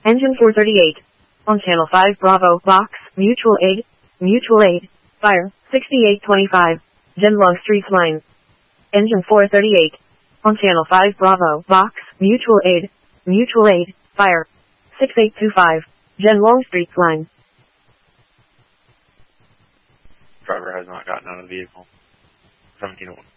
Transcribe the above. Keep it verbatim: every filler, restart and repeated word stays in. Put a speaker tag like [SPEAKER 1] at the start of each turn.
[SPEAKER 1] Engine four thirty-eight. On Channel five Bravo, Box, Mutual Aid, Mutual Aid, Fire, sixty-eight twenty-five, Gen Longstreet Line. Engine four thirty-eight. On Channel five Bravo, Box, Mutual Aid, Mutual Aid, Fire, sixty-eight twenty-five, Gen Longstreet Line.
[SPEAKER 2] Driver has not gotten out of the vehicle. seventeen oh one.